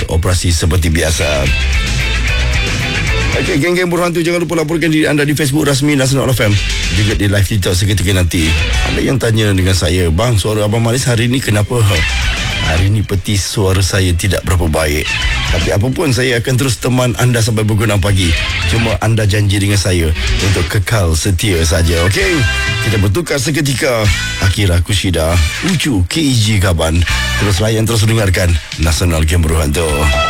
operasi seperti biasa. Okey, geng-geng Buruhan tu, jangan lupa laporkan diri anda di Facebook rasmi Nasional FM, juga di live TikTok seketika nanti. Ada yang tanya dengan saya, bang, suara Abang Malis hari ni kenapa? Hari ni peti suara saya tidak berapa baik. Tapi apapun, saya akan terus teman anda sampai pukul 6 pagi. Cuma anda janji dengan saya untuk kekal setia saja, okey? Kita bertukar seketika. Akira Kushida, Ucu KEG Kaban. Terus layan, terus dengarkan Nasional Game Buruhan tu.